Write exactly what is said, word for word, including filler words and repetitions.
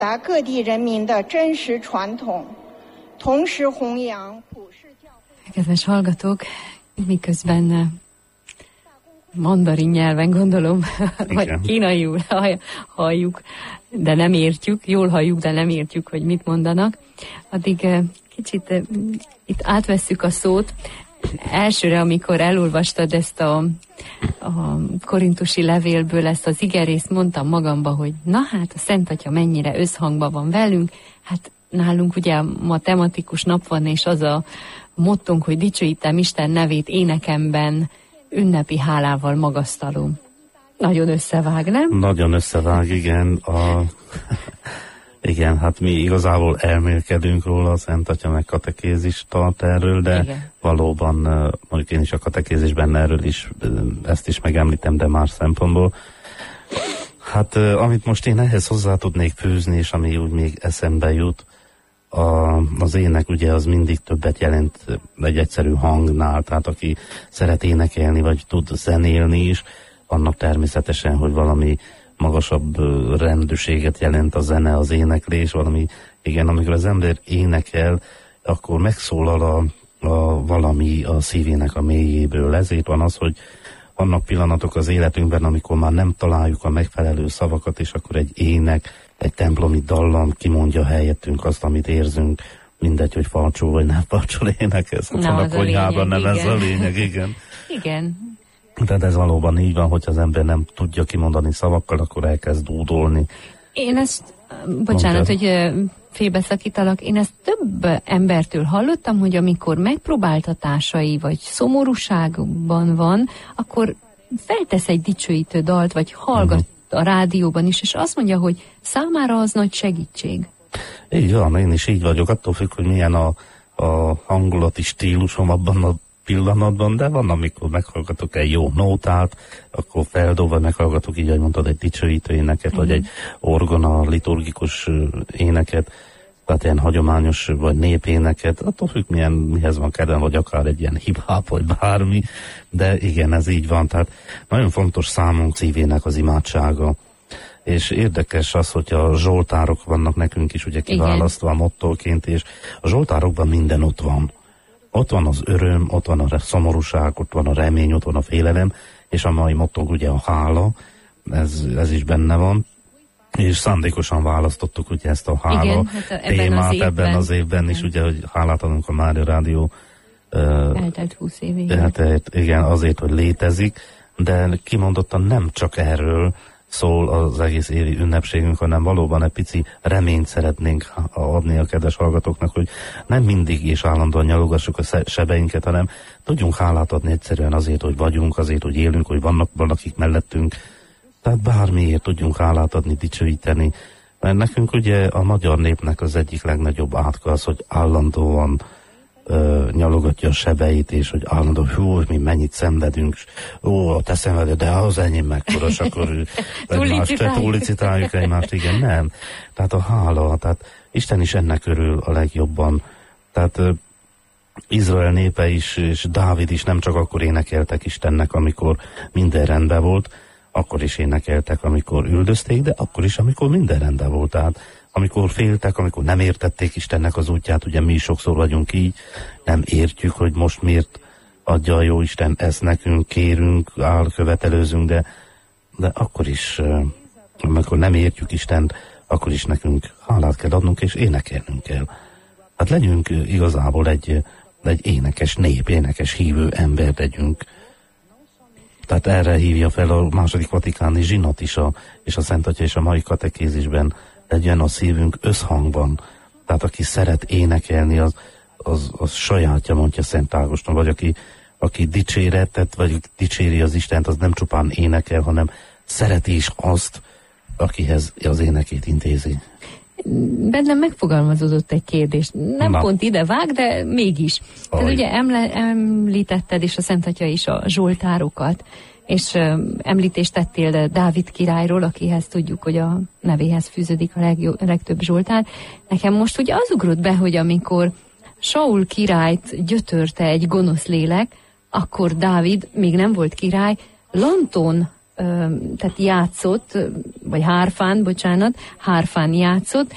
各地人民的真实传统，同时弘扬普世教会。Kedves hallgatók, miközben mandarin nyelven gondolom, vagy kínaiul halljuk, de nem értjük, jól halljuk, de nem értjük, hogy mit mondanak, addig kicsit itt átvesszük a szót. Elsőre, amikor elolvastad ezt a, a korintusi levélből ezt az igerészt, mondtam magamba, hogy na hát a Szent Atya mennyire összhangban van velünk. Hát nálunk ugye ma tematikus nap van, és az a mottunk, hogy dicsőítem Isten nevét énekemben, ünnepi hálával magasztalom. Nagyon összevág, nem? Nagyon összevág, igen. A... Igen, hát mi igazából elmélkedünk róla, a Szent Atya meg katekézist tart erről, de igen. Valóban, mondjuk én is a katekézisben erről is, ezt is megemlítem, de más szempontból. Hát amit most én ehhez hozzá tudnék fűzni, és ami úgy még eszembe jut, a, az ének ugye az mindig többet jelent egy egyszerű hangnál, tehát aki szeret énekelni, vagy tud zenélni is, annak természetesen, hogy valami magasabb rendűséget jelent a zene, az éneklés, valami, igen, amikor az ember énekel, akkor megszólal a, a valami a szívének a mélyéből. Ezért van az, hogy vannak pillanatok az életünkben, amikor már nem találjuk a megfelelő szavakat, és akkor egy ének, egy templomi dallam kimondja helyettünk azt, amit érzünk, mindegy, hogy falcsó vagy nem falcsó énekel. Szóval a konyhában nem igen. Ez a lényeg, igen. Igen. Tehát ez valóban így van, hogy az ember nem tudja kimondani szavakkal, akkor elkezd dúdolni. Én ezt, bocsánat, Mondjad. hogy félbeszakítalak, én ezt több embertől hallottam, hogy amikor megpróbáltatásai vagy szomorúságban van, akkor feltesz egy dicsőítő dalt, vagy hallgat uh-huh. a rádióban is, és azt mondja, hogy számára az nagy segítség. Így van, én is így vagyok, attól függ, hogy milyen a, a hangulati stílusom abban a pillanatban, de van, amikor meghallgatok egy jó nótát, akkor feldobva meghallgatok, így, ahogy mondtad, egy dicsőítő éneket, mm. vagy egy orgona, liturgikus éneket, tehát ilyen hagyományos, vagy népéneket, attól függ, milyen, mihez van kedvem, vagy akár egy ilyen hip-hop, vagy bármi, de igen, ez így van, tehát nagyon fontos számunk szívének az imádsága. És érdekes az, hogy a zsoltárok vannak nekünk is ugye kiválasztva a mottóként, és a zsoltárokban minden ott van. Ott van az öröm, ott van a szomorúság, ott van a remény, ott van a félelem, és a mai mottónk ugye a hála, ez, ez is benne van, és szándékosan választottuk ugye ezt a hála igen, hát témát ebben az, ebben az évben is, ugye, hogy hálát adunk a Mária Rádió. Eltelt húsz évig. Hát, igen, azért, hogy létezik, de kimondottan nem csak erről szól az egész évi ünnepségünk, hanem valóban egy pici reményt szeretnénk adni a kedves hallgatóknak, hogy nem mindig és állandóan nyalogassuk a sebeinket, hanem tudjunk hálát adni egyszerűen azért, hogy vagyunk, azért, hogy élünk, hogy vannak valakik mellettünk. Tehát bármiért tudjunk hálát adni, dicsőíteni. Mert nekünk ugye a magyar népnek az egyik legnagyobb átka az, hogy állandóan Ö, nyalogatja a sebeit, és hogy állandó, hú, mi mennyit szenvedünk, ó, a te szenveded, de az enyém megkoros, akkor egymást túllicitáljuk egymást, igen, nem. Tehát a hála, tehát Isten is ennek örül a legjobban. Tehát ö, Izrael népe is, és Dávid is nem csak akkor énekeltek Istennek, amikor minden rendben volt, akkor is énekeltek, amikor üldözték, de akkor is, amikor minden rendben volt. Tehát amikor féltek, amikor nem értették Istennek az útját, ugye mi is sokszor vagyunk így, nem értjük, hogy most miért adja a jó Isten ezt nekünk, kérünk, áll, követelőzünk, de, de akkor is, amikor nem értjük Istent, akkor is nekünk hálát kell adnunk, és énekelnünk kell. Hát legyünk igazából egy, egy énekes nép, énekes hívő ember legyünk. Tehát erre hívja fel a második vatikáni zsinat is, a, és a Szent Atya és a mai katekézisben, legyen a szívünk összhangban. Tehát aki szeret énekelni, az, az, az sajátja, mondja Szent Ágoston, vagy aki, aki dicséretet, vagy dicséri az Istent, az nem csupán énekel, hanem szereti is azt, akihez az énekét intézi. Bennem megfogalmazódott egy kérdés. Nem Na. pont ide vág, de mégis. Tehát ugye emle, említetted, és a Szent Atya is a zsoltárokat, és um, említést tettél Dávid királyról, akihez tudjuk, hogy a nevéhez fűződik a legjobb, legtöbb zsoltár. Nekem most ugye az ugrott be, hogy amikor Saul királyt gyötörte egy gonosz lélek, akkor Dávid még nem volt király, lantón, um, tehát játszott, vagy hárfán, bocsánat, hárfán játszott,